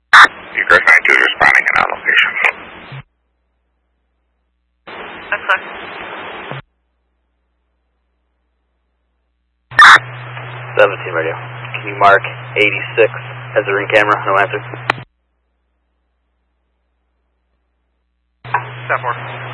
Egress 92 is responding in our location. That's fine. 17 radio. Can you mark 86 as a ring camera? No answer. Step 4.